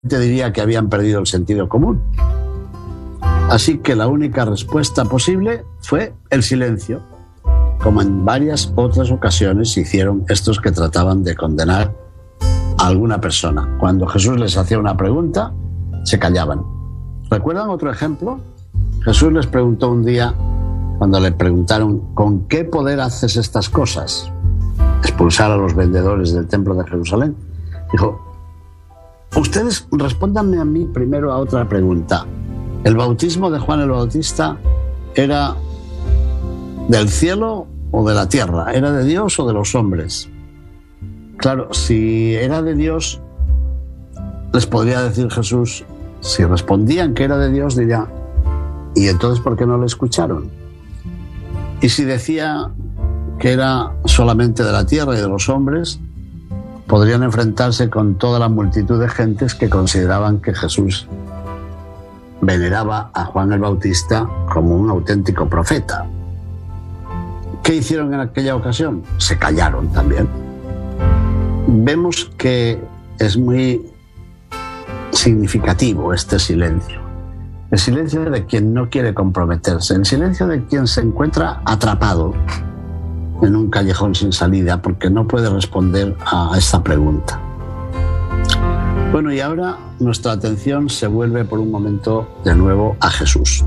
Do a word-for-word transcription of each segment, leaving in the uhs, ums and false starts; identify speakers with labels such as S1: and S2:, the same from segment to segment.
S1: diría que habían perdido el sentido común. Así que la única respuesta posible fue el silencio, como en varias otras ocasiones hicieron estos que trataban de condenar a alguna persona. Cuando Jesús les hacía una pregunta, se callaban. ¿Recuerdan otro ejemplo? Jesús les preguntó un día, cuando le preguntaron, ¿con qué poder haces estas cosas? Expulsar a los vendedores del templo de Jerusalén. Dijo, ustedes respóndanme a mí primero a otra pregunta. ¿El bautismo de Juan el Bautista era del cielo o de la tierra? ¿Era de Dios o de los hombres? Claro, si era de Dios, les podría decir Jesús, si respondían que era de Dios, diría, ¿y entonces por qué no le escucharon? Y si decía que era solamente de la tierra y de los hombres, podrían enfrentarse con toda la multitud de gentes que consideraban que Jesús veneraba a Juan el Bautista como un auténtico profeta. ¿Qué hicieron en aquella ocasión? Se callaron también. Vemos que es muy significativo este silencio. El silencio de quien no quiere comprometerse, el silencio de quien se encuentra atrapado en un callejón sin salida porque no puede responder a esta pregunta. Bueno, y ahora nuestra atención se vuelve por un momento de nuevo a Jesús.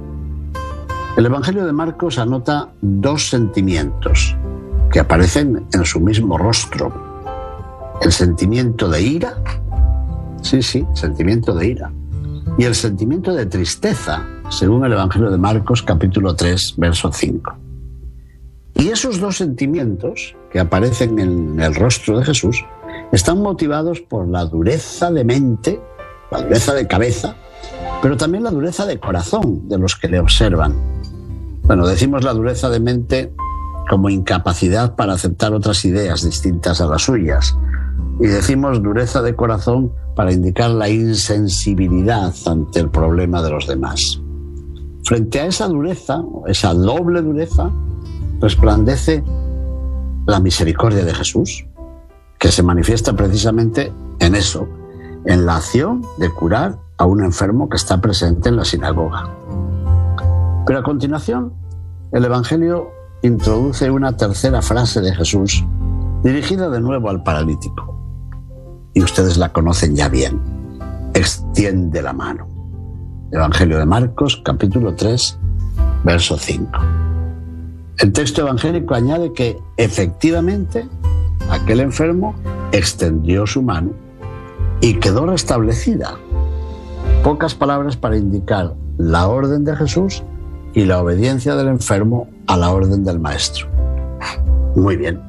S1: El Evangelio de Marcos anota dos sentimientos que aparecen en su mismo rostro. El sentimiento de ira, sí, sí, sentimiento de ira, y el sentimiento de tristeza, según el Evangelio de Marcos, capítulo tres, verso cinco. Y esos dos sentimientos que aparecen en el rostro de Jesús están motivados por la dureza de mente, la dureza de cabeza, pero también la dureza de corazón de los que le observan. Bueno, decimos la dureza de mente como incapacidad para aceptar otras ideas distintas a las suyas. Y decimos dureza de corazón para indicar la insensibilidad ante el problema de los demás. Frente a esa dureza, esa doble dureza, resplandece la misericordia de Jesús, que se manifiesta precisamente en eso, en la acción de curar a un enfermo que está presente en la sinagoga. Pero a continuación, el Evangelio introduce una tercera frase de Jesús, dirigida de nuevo al paralítico. Y ustedes la conocen ya bien. Extiende la mano. Evangelio de Marcos, capítulo tres, verso cinco. El texto evangélico añade que, efectivamente, aquel enfermo extendió su mano y quedó restablecida. Pocas palabras para indicar la orden de Jesús y la obediencia del enfermo a la orden del Maestro. Muy bien.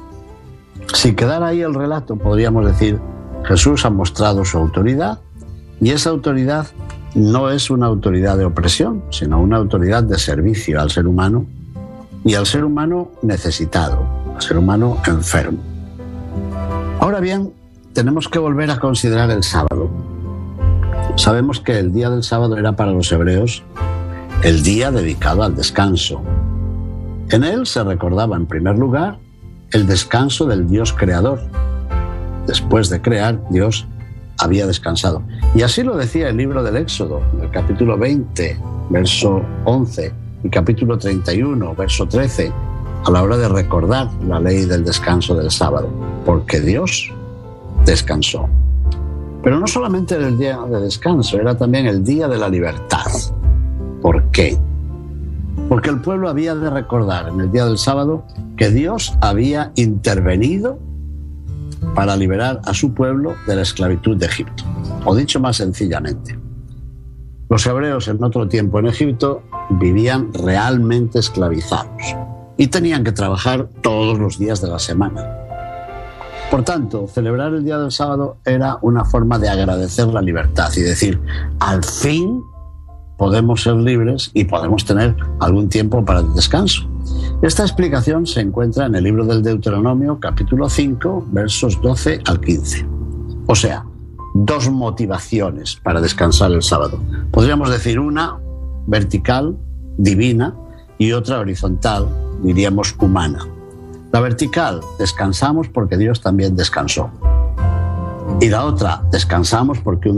S1: Si quedara ahí el relato, podríamos decir, Jesús ha mostrado su autoridad y esa autoridad no es una autoridad de opresión, sino una autoridad de servicio al ser humano y al ser humano necesitado, al ser humano enfermo. Ahora bien, tenemos que volver a considerar el sábado. Sabemos que el día del sábado era para los hebreos el día dedicado al descanso. En él se recordaba en primer lugar el descanso del Dios creador. Después de crear, Dios había descansado. Y así lo decía el libro del Éxodo, el capítulo veinte, verso once, y capítulo treinta y uno, verso trece, a la hora de recordar la ley del descanso del sábado, porque Dios descansó. Pero no solamente era el día de descanso, era también el día de la libertad. ¿Por qué? Porque el pueblo había de recordar en el día del sábado que Dios había intervenido para liberar a su pueblo de la esclavitud de Egipto. O dicho más sencillamente, los hebreos en otro tiempo en Egipto vivían realmente esclavizados y tenían que trabajar todos los días de la semana. Por tanto, celebrar el día del sábado era una forma de agradecer la libertad y decir, al fin podemos ser libres y podemos tener algún tiempo para el descanso. Esta explicación se encuentra en el libro del Deuteronomio, capítulo cinco, versos doce al quince. O sea, dos motivaciones para descansar el sábado. Podríamos decir una vertical, divina, y otra horizontal, diríamos humana. La vertical, descansamos porque Dios también descansó. Y la otra, descansamos porque un